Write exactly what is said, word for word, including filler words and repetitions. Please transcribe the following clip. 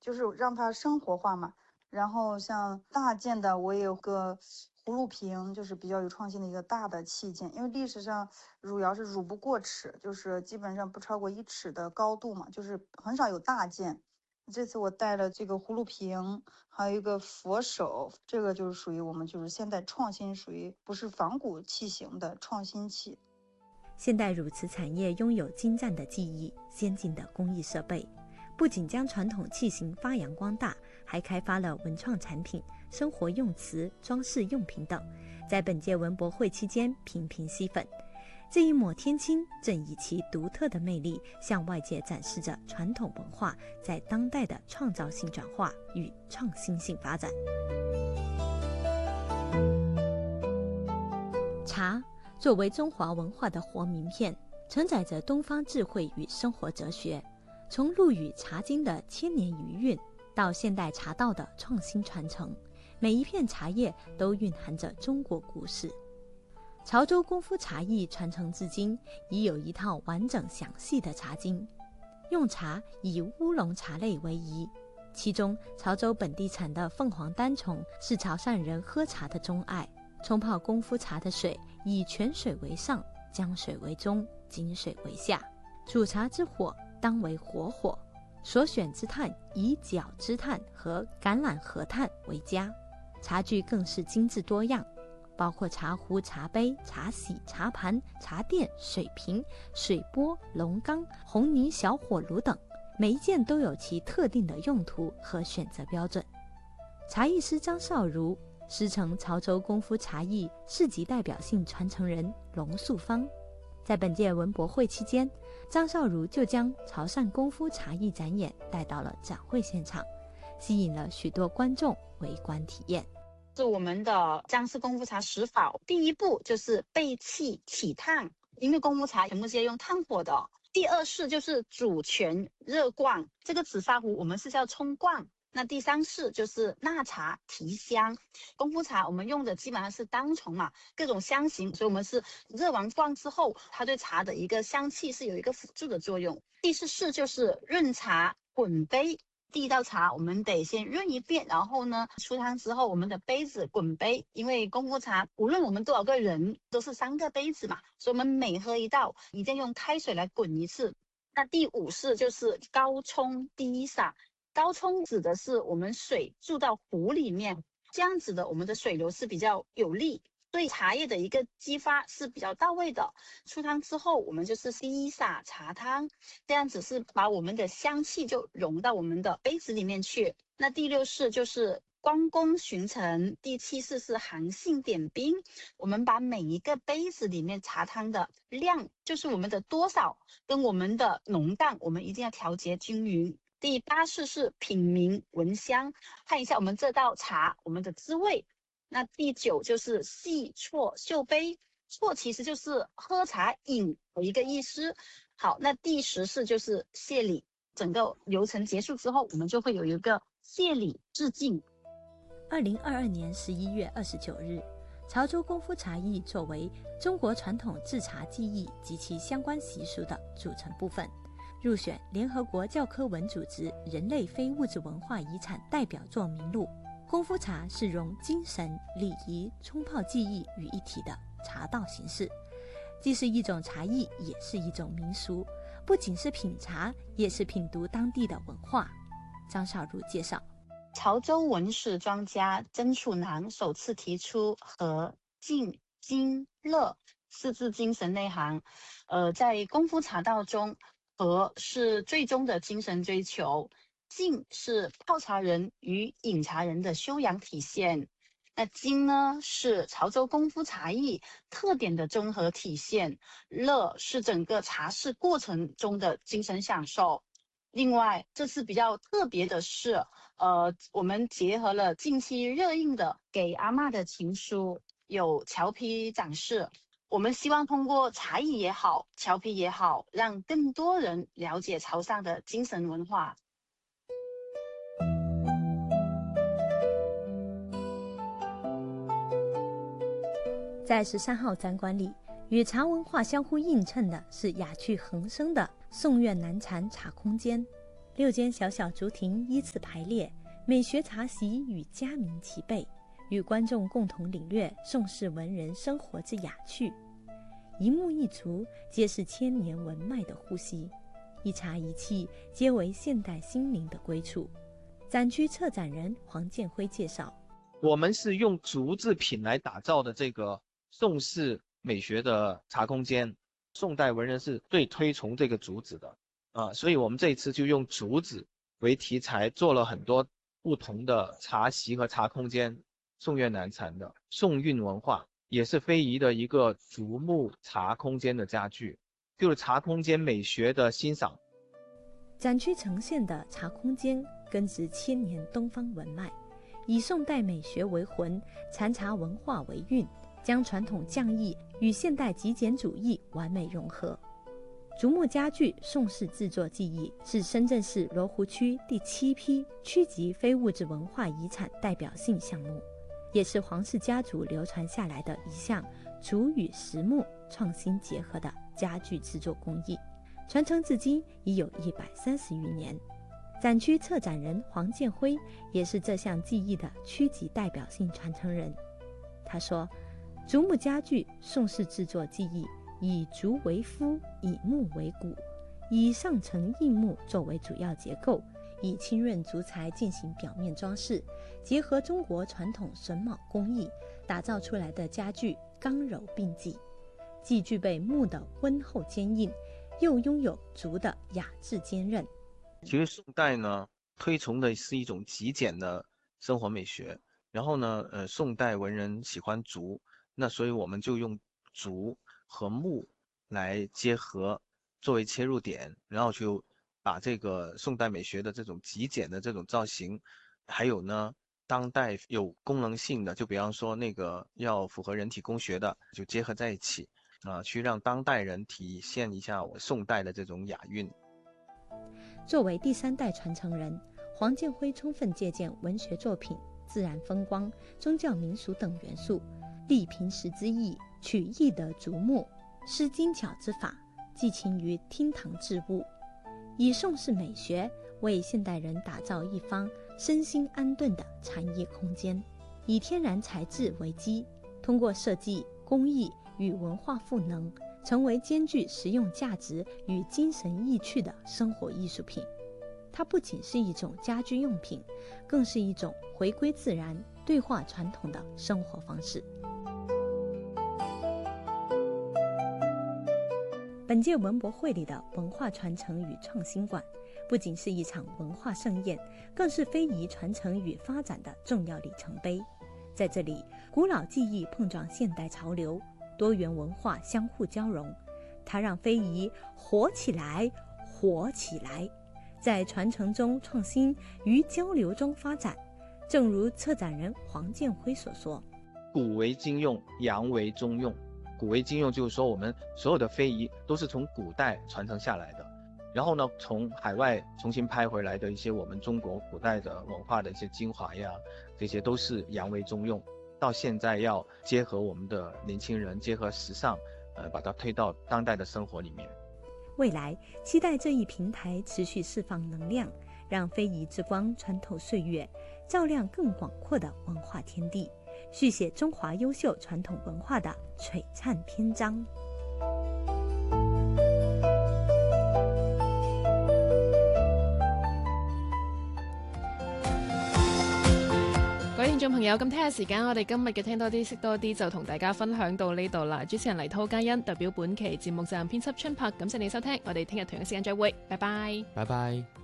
就是让它生活化嘛。然后像大件的，我也有个葫芦瓶，就是比较有创新的一个大的器件，因为历史上汝窑是汝不过尺，就是基本上不超过一尺的高度嘛，就是很少有大件。这次我带了这个葫芦瓶，还有一个佛手，这个就是属于我们就是现代创新，属于不是仿古器型的创新器。 现代汝瓷产业拥有精湛的技艺、先进的工艺设备，不仅将传统器型发扬光大，还开发了文创产品、生活用瓷、装饰用品等，在本届文博会期间频频吸粉。这一抹天青正以其独特的魅力向外界展示着传统文化在当代的创造性转化与创新性发展。茶作为中华文化的活名片，承载着东方智慧与生活哲学。从陆羽《茶经》的千年余韵，到现代茶道的创新传承，每一片茶叶都蕴含着中国故事。潮州功夫茶艺传承至今，已有一套完整详细的茶经，用茶以乌龙茶类为宜。其中，潮州本地产的凤凰单丛是潮汕人喝茶的钟爱。冲泡功夫茶的水以泉水为上，江水为中，井水为下。煮茶之火当为活火，所选之炭以角之炭和橄榄核炭为佳。茶具更是精致多样，包括茶壶、茶杯、茶洗、茶盘、茶垫、水瓶、水钵、龙缸、红泥小火炉等，每一件都有其特定的用途和选择标准。茶艺师张少如师承潮州功夫茶艺市级代表性传承人龙素芳。在本届文博会期间，张少如就将潮汕功夫茶艺展演带到了展会现场，吸引了许多观众围观体验。 是我们的江式功夫茶十法，第一步就是备气起烫，因为功夫茶全部是要用炭火的。第二式就是煮泉热灌，这个紫砂壶我们是叫冲灌。那第三式就是纳茶提香，功夫茶我们用的基本上是单丛嘛，各种香型，所以我们是热完灌之后，它对茶的一个香气是有一个辅助的作用。第四式就是润茶滚杯，第一道茶我们得先润一遍，然后呢出汤之后我们的杯子滚杯，因为功夫茶无论我们多少个人都是三个杯子嘛，所以我们每喝一道一定用开水来滚一次。那第五式就是高冲低洒，高冲指的是我们水注到壶里面，这样子的我们的水流是比较有力，对茶叶的一个激发是比较到位的。出汤之后我们就是低洒茶汤，这样子是把我们的香气就融到我们的杯子里面去。那第六式就是关公巡城，第七式是韩信点兵，我们把每一个杯子里面茶汤的量，就是我们的多少跟我们的浓淡，我们一定要调节均匀。第八式是品茗闻香，看一下我们这道茶我们的滋味。那第九就是细啜嗅杯，啜其实就是喝茶饮的一个意思。好，那第十式就是谢礼，整个流程结束之后，我们就会有一个谢礼致敬。 二零二二年十一月二十九日，潮州功夫茶艺作为中国传统制茶技艺及其相关习俗的组成部分，入选联合国教科文组织人类非物质文化遗产代表作名录。功夫茶是融精神、礼仪、冲泡技艺于一体的茶道形式，既是一种茶艺，也是一种民俗，不仅是品茶，也是品读当地的文化。张少如介绍， 潮州文史专家曾楚南首次提出和、静、精、乐四字精神内涵。呃，在功夫茶道中，和是最终的精神追求，静是泡茶人与饮茶人的修养体现，那精呢是潮州功夫茶艺特点的综合体现，乐是整个茶事过程中的精神享受。另外这次比较特别的是，呃，我们结合了近期热映的给阿嬷的情书，有荞皮展示。我们希望通过茶艺也好，荞皮也好，让更多人了解潮汕的精神文化。 在十三号展馆里，与茶文化相互映衬的是雅趣横生的宋苑南禅茶空间。 六间小小竹亭依次排列，美学茶席与佳茗齐备，与观众共同领略宋氏文人生活之雅趣。一木一竹皆是千年文脉的呼吸，一茶一器皆为现代心灵的归处。展区策展人黄建辉介绍， 我们是用竹制品来打造的这个宋式美学的茶空间。宋代文人是最推崇这个竹子的啊，所以我们这一次就用竹子为题材，做了很多不同的茶席和茶空间。宋苑南禅的宋韵文化也是非遗的一个竹木茶空间的家具，就是茶空间美学的欣赏。 展区呈现的茶空间根植千年东方文脉，以宋代美学为魂，禅茶文化为韵，将传统匠艺与现代极简主义完美融合。竹木家具宋式制作技艺是深圳市罗湖区第七批区级非物质文化遗产代表性项目，也是黄氏家族流传下来的一项竹与实木创新结合的家具制作工艺，传承至今已有一百三十余年。展区策展人黄建辉也是这项技艺的区级代表性传承人。他说，竹木家具宋式制作技艺以竹为肤，以木为骨，以上层硬木作为主要结构，以清润竹材进行表面装饰，结合中国传统榫卯工艺，打造出来的家具刚柔并济，既具备木的温厚坚硬，又拥有竹的雅致坚韧。 其实宋代呢，推崇的是一种极简的生活美学，然后呢，呃，宋代文人喜欢竹，那所以我们就用竹和木来结合作为切入点，然后就把这个宋代美学的这种极简的这种造型，还有呢当代有功能性的，就比方说那个要符合人体工学的，就结合在一起啊，去让当代人体现一下我宋代的这种雅韵。 作为第三代传承人，黄建辉充分借鉴文学作品、自然风光、宗教民俗等元素，立平时之意，取易得竹木，施精巧之法，寄情于厅堂置物，以宋式美学为现代人打造一方身心安顿的禅意空间，以天然材质为基，通过设计、工艺与文化赋能，成为兼具实用价值与精神意趣的生活艺术品。它不仅是一种家居用品，更是一种回归自然、对话传统的生活方式。本届文博会里的文化传承与创新馆，不仅是一场文化盛宴，更是非遗传承与发展的重要里程碑。在这里，古老技艺碰撞现代潮流，多元文化相互交融，它让非遗活起来，活起来，在传承中创新，于交流中发展。正如策展人黄建辉所说， 古为今用，洋为中用。古为今用就是说我们所有的非遗都是从古代传承下来的，然后呢从海外重新拍回来的一些我们中国古代的文化的一些精华呀，这些都是洋为中用，到现在要结合我们的年轻人，结合时尚，呃，把它推到当代的生活里面。 未来期待这一平台持续释放能量，让非遗之光穿透岁月，照亮更广阔的文化天地，续写中华优秀传统文化的璀璨篇章。 各位聽眾朋友，咁聽下時間，我哋今日嘅聽多啲識多啲就同大家分享到呢度啦。主持人黎濤嘉欣代表本期節目站編輯春柏，感謝你收聽，我哋聽日同樣時間再會，拜拜。 拜拜。